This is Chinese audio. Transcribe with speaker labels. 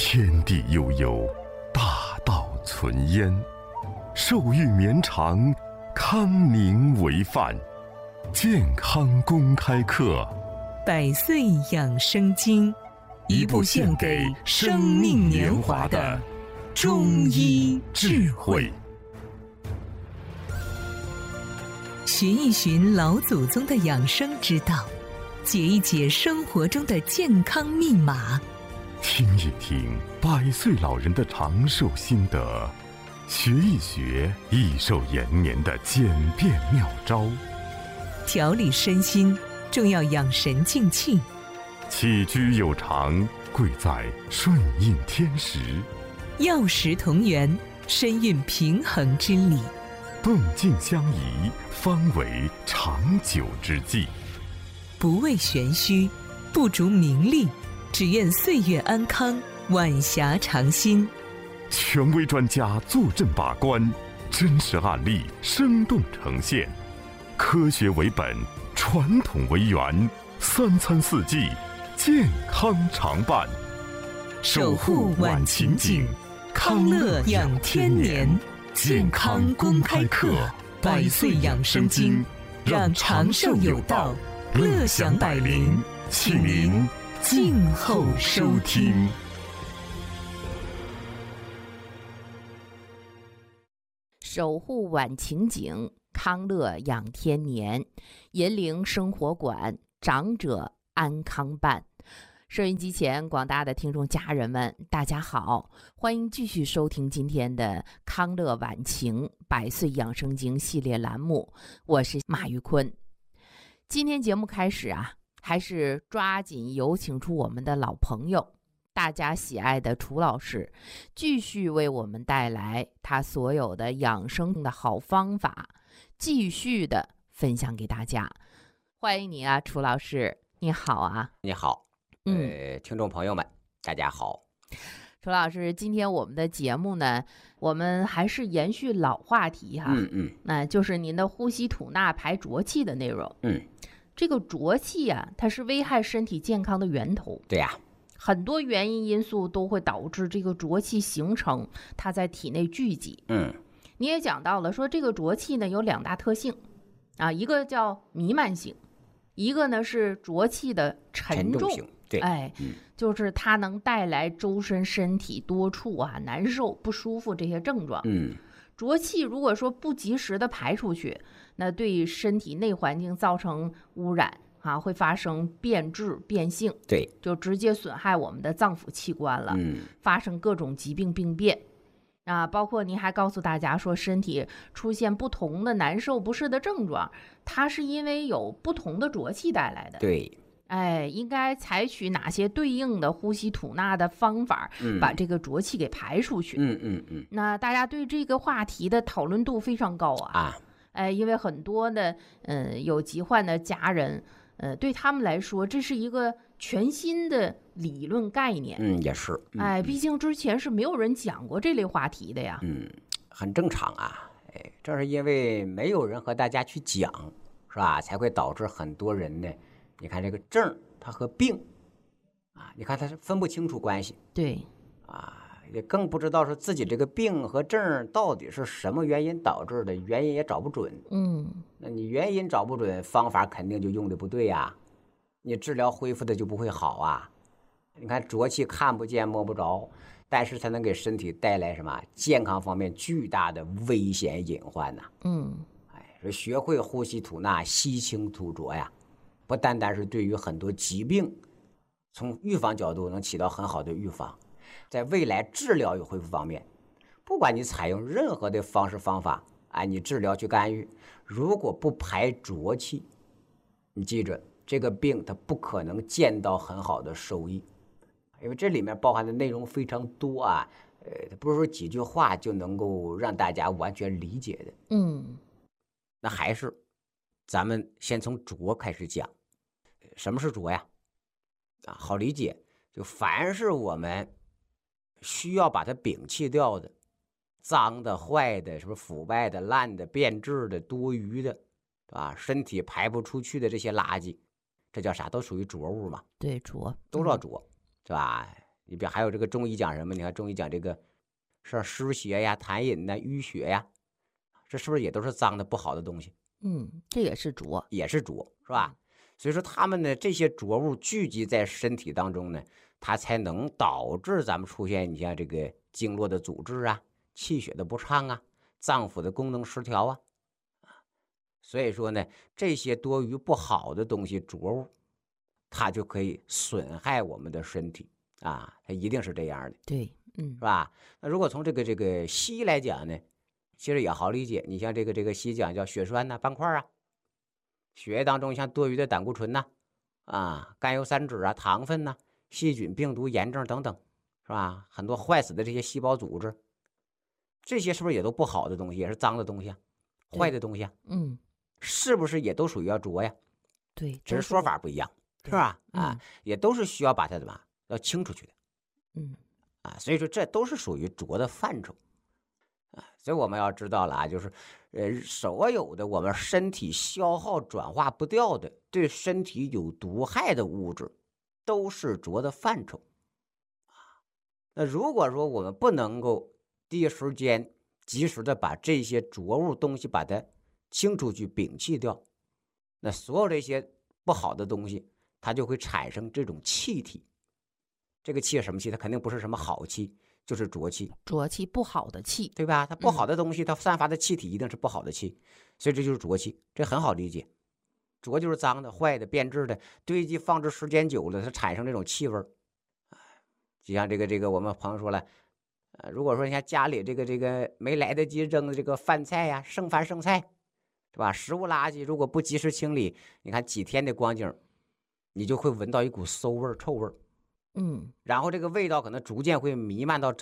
Speaker 1: 天地悠悠，大道存焉。寿育绵长，康宁为范。健康公开课，
Speaker 2: 百岁养生经，一部献给生命年华的中医智慧。寻一寻老祖宗的养生之道，解一解生活中的健康密码，
Speaker 1: 听一听100岁老人的长寿心得，学一学益寿延年的简便妙招。
Speaker 2: 调理身心，重要养神静气。
Speaker 1: 起居有常，贵在顺应天时。
Speaker 2: 药食同源，身运平衡之理。
Speaker 1: 动静相宜，方为长久之计。
Speaker 2: 不为玄虚，不逐名利，只愿岁月安康，晚霞长新。
Speaker 1: 权威专家坐镇把关，真实案例生动呈现。科学为本，传统为源，3餐4季，健康常伴。
Speaker 2: 守护晚晴景，康乐养天年。健康公开课，100岁养生经，让长寿有道，乐享百龄。请您静候收听。
Speaker 3: 守护晚晴景，康乐养天年。银陵生活馆，长者安康办。收音机前广大的听众家人们，大家好，欢迎继续收听今天的康乐晚晴100岁养生经系列栏目，我是马玉坤。今天节目开始啊，还是抓紧有请出我们的老朋友，大家喜爱的楚老师，继续为我们带来他所有的养生的好方法，继续的分享给大家。欢迎你啊，楚老师，你好啊。
Speaker 4: 你好。听众朋友们，大家好。
Speaker 3: 楚老师，今天我们的节目呢，我们还是延续老话题哈，那就是您的呼吸吐纳排浊气的内容。这个浊气啊，它是危害身体健康的源头。
Speaker 4: 对呀，
Speaker 3: 很多原因因素都会导致这个浊气形成，它在体内聚集。你也讲到了，说这个浊气呢有2大特性啊，一个叫弥漫性，一个呢是浊气的沉重性。就是它能带来周身身体多处啊难受不舒服这些症状。浊气如果说不及时的排出去，那对身体内环境造成污染啊，会发生变质变性，
Speaker 4: 对，
Speaker 3: 就直接损害我们的脏腑器官了，发生各种疾病病变啊。包括您还告诉大家说，身体出现不同的难受不适的症状，它是因为有不同的浊气带来的。
Speaker 4: 对，
Speaker 3: 应该采取哪些对应的呼吸吐纳的方法，把这个浊气给排出去。那大家对这个话题的讨论度非常高啊。因为很多的有疾患的家人，对他们来说，这是一个全新的理论概念。
Speaker 4: 也是。
Speaker 3: 毕竟之前是没有人讲过这类话题的呀。
Speaker 4: 很正常啊。正是因为没有人和大家去讲，是吧，才会导致很多人呢。你看这个症，它和病啊，你看它是分不清楚关系。
Speaker 3: 对
Speaker 4: 啊，也更不知道是自己这个病和症到底是什么原因导致的，原因也找不准。那你原因找不准，方法肯定就用的不对呀，你治疗恢复的就不会好啊。你看浊气看不见摸不着，但是它能给身体带来什么健康方面巨大的危险隐患呐。说学会呼吸吐纳，吸清吐浊呀。不单单是对于很多疾病，从预防角度能起到很好的预防，在未来治疗与恢复方面，不管你采用任何的方式方法，你治疗去干预，如果不排浊气，你记着这个病它不可能见到很好的收益，因为这里面包含的内容非常多啊，它不是说几句话就能够让大家完全理解的。那还是咱们先从浊开始讲。什么是浊呀？好理解，就凡是我们需要把它摒弃掉的，脏的、坏的、什么腐败的、烂的、变质的、多余的，对吧？身体排不出去的这些垃圾，这叫啥？都属于浊物嘛。
Speaker 3: 对，浊
Speaker 4: 都叫浊，是吧？ 你比如还有这个中医讲什么？你看中医讲这个像湿邪呀、痰饮呐、淤血呀，这是不是也都是脏的不好的东西？
Speaker 3: 这也是浊，
Speaker 4: 也是浊，是吧？所以说他们呢，这些浊物聚集在身体当中呢，它才能导致咱们出现你像这个经络的阻滞啊、气血的不畅啊、脏腑的功能失调啊。所以说呢，这些多余不好的东西浊物，它就可以损害我们的身体啊，它一定是这样的。
Speaker 3: 对，
Speaker 4: 是吧？那如果从这个西医来讲呢，其实也好理解。你像这个西医讲叫血栓呐、斑块啊，血液当中像多余的胆固醇呐、甘油三酯啊、糖分呐、细菌、病毒、炎症等等，是吧？很多坏死的这些细胞组织，这些是不是也都不好的东西，也是脏的东西啊，坏的东西啊？是不是也都属于要浊呀？
Speaker 3: 对，
Speaker 4: 只是说法不一样，是吧？也都是需要把它怎么要清出去的。所以说这都是属于浊的范畴啊。所以我们要知道了啊，就是所有的我们身体消耗转化不掉的对身体有毒害的物质，都是浊的范畴啊。那如果说我们不能够第一时间及时的把这些浊物东西把它清出去摒弃掉，那所有这些不好的东西它就会产生这种气体。这个气是什么气？它肯定不是什么好气，就是浊气。
Speaker 3: 浊气，不好的气，
Speaker 4: 对吧？它不好的东西，它散发的气体一定是不好的气，所以这就是浊气。这很好理解，浊就是脏的、坏的、变质的，堆积放置时间久了，它产生这种气味。就像这个我们朋友说了，如果说你看家里这个没来得及扔的这个饭菜呀、剩饭剩菜，是吧？食物垃圾如果不及时清理，你看几天的光景，你就会闻到一股馊味、臭味。然后这个味道可能逐渐会弥漫到